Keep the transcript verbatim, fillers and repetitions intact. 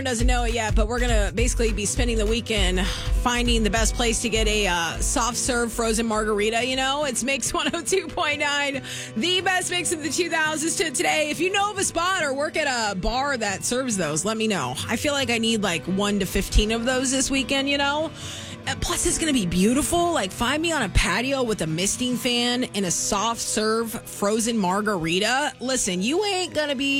Doesn't know it yet, but we're going to basically be spending the weekend finding the best place to get a uh, soft serve frozen margarita. You know, it's Mix one oh two point nine, the best mix of the two thousands to today. If you know of a spot or work at a bar that serves those, let me know. I feel like I need like one to fifteen of those this weekend, you know? Plus, it's going to be beautiful. Like, find me on a patio with a misting fan and a soft serve frozen margarita. Listen, you ain't going to be